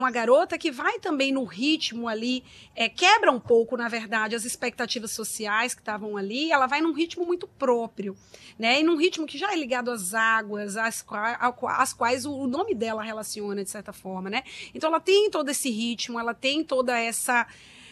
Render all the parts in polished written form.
uma garota que vai também no ritmo ali, quebra um pouco, na verdade, as expectativas sociais que estavam ali, ela vai num ritmo muito próprio, né? E num ritmo que já é ligado às águas, às quais o nome dela relaciona, de certa forma, né? Então ela tem todo esse ritmo, ela tem toda essa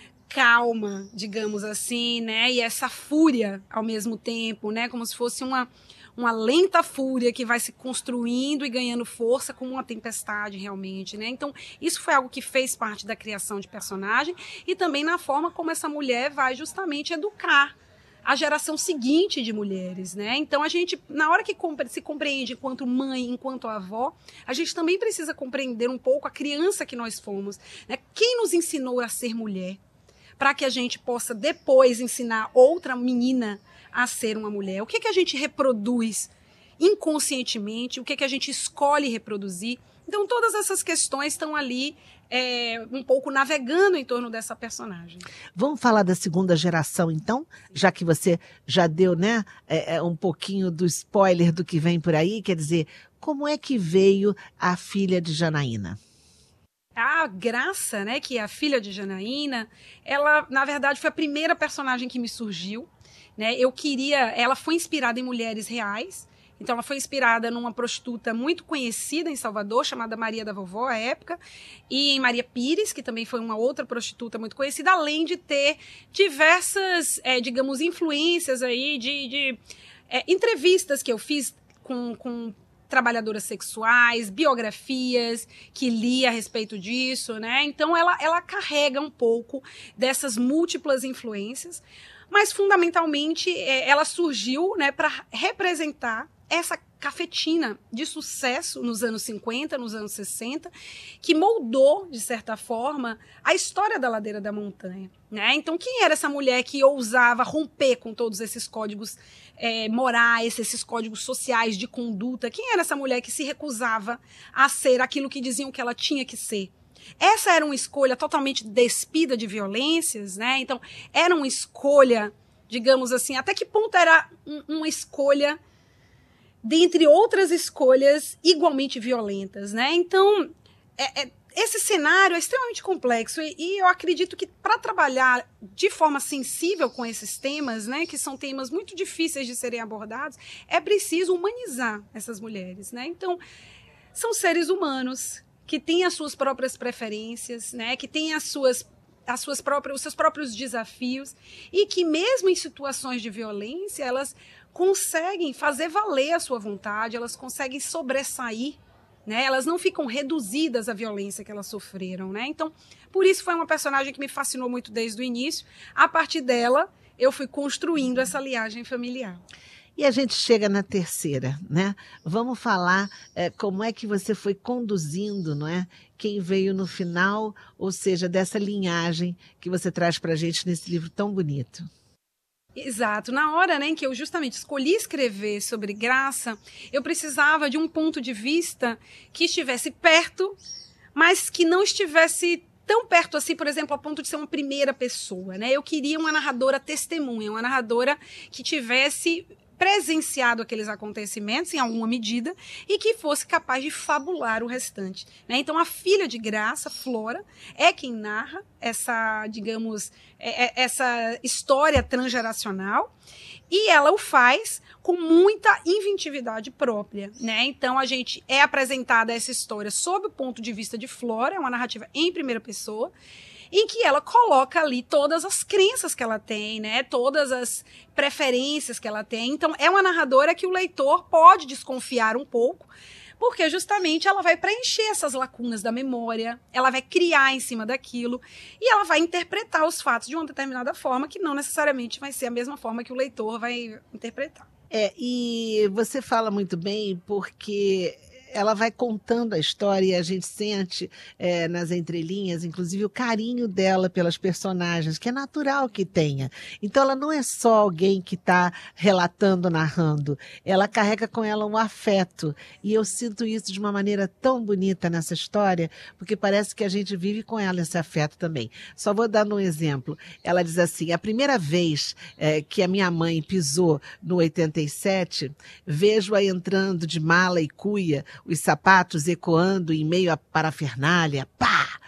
calma, digamos assim, né? E essa fúria ao mesmo tempo, né? Como se fosse uma lenta fúria que vai se construindo e ganhando força como uma tempestade realmente, né? Então, isso foi algo que fez parte da criação de personagem e também na forma como essa mulher vai justamente educar a geração seguinte de mulheres, né? Então, a gente, na hora que se compreende enquanto mãe, enquanto avó, a gente também precisa compreender um pouco a criança que nós fomos, né? Quem nos ensinou a ser mulher? Para que a gente possa depois ensinar outra menina a ser uma mulher. O que a gente reproduz inconscientemente, o que a gente escolhe reproduzir. Então, todas essas questões estão ali um pouco navegando em torno dessa personagem. Vamos falar da segunda geração, então? Já que você já deu, né, um pouquinho do spoiler do que vem por aí, quer dizer, como é que veio a filha de Janaína? A Graça, né, que é a filha de Janaína, ela, na verdade, foi a primeira personagem que me surgiu, né? Ela foi inspirada em mulheres reais, então ela foi inspirada numa prostituta muito conhecida em Salvador, chamada Maria da Vovó, à época, e em Maria Pires, que também foi uma outra prostituta muito conhecida, além de ter diversas, digamos, influências aí de entrevistas que eu fiz com trabalhadoras sexuais, biografias que li a respeito disso, né? Então ela carrega um pouco dessas múltiplas influências, mas fundamentalmente ela surgiu, né, para representar essa cafetina de sucesso nos anos 50, nos anos 60, que moldou, de certa forma, a história da Ladeira da Montanha, né? Então, quem era essa mulher que ousava romper com todos esses códigos morais, esses códigos sociais de conduta? Quem era essa mulher que se recusava a ser aquilo que diziam que ela tinha que ser? Essa era uma escolha totalmente despida de violências, né? Então, era uma escolha, digamos assim, até que ponto era uma escolha dentre outras escolhas igualmente violentas, né? Então, esse cenário é extremamente complexo e eu acredito que para trabalhar de forma sensível com esses temas, né, que são temas muito difíceis de serem abordados, é preciso humanizar essas mulheres, né? Então, são seres humanos que têm as suas próprias preferências, né, que têm os seus próprios desafios e que mesmo em situações de violência, elas conseguem fazer valer a sua vontade, elas conseguem sobressair, né? Elas não ficam reduzidas à violência que elas sofreram, né? Então, por isso foi uma personagem que me fascinou muito desde o início. A partir dela, eu fui construindo essa linhagem familiar. E a gente chega na terceira, né? Vamos falar como é que você foi conduzindo, não é? Quem veio no final, ou seja, dessa linhagem que você traz para a gente nesse livro tão bonito. Exato. Na hora, né, em que eu justamente escolhi escrever sobre Graça, eu precisava de um ponto de vista que estivesse perto, mas que não estivesse tão perto assim, por exemplo, a ponto de ser uma primeira pessoa, né? Eu queria uma narradora testemunha, uma narradora que tivesse presenciado aqueles acontecimentos em alguma medida e que fosse capaz de fabular o restante, né? Então, a filha de Graça, Flora, é quem narra essa, digamos, essa história transgeracional e ela o faz com muita inventividade própria, né? Então, a gente é apresentada essa história sob o ponto de vista de Flora, é uma narrativa em primeira pessoa, em que ela coloca ali todas as crenças que ela tem, né? Todas as preferências que ela tem. Então, é uma narradora que o leitor pode desconfiar um pouco, porque justamente ela vai preencher essas lacunas da memória, ela vai criar em cima daquilo e ela vai interpretar os fatos de uma determinada forma que não necessariamente vai ser a mesma forma que o leitor vai interpretar. E você fala muito bem porque ela vai contando a história e a gente sente nas entrelinhas, inclusive, o carinho dela pelas personagens, que é natural que tenha. Então, ela não é só alguém que está relatando, narrando. Ela carrega com ela um afeto. E eu sinto isso de uma maneira tão bonita nessa história, porque parece que a gente vive com ela esse afeto também. Só vou dar um exemplo. Ela diz assim, a primeira vez que a minha mãe pisou no 87, vejo-a entrando de mala e cuia, os sapatos ecoando em meio à parafernália, pá,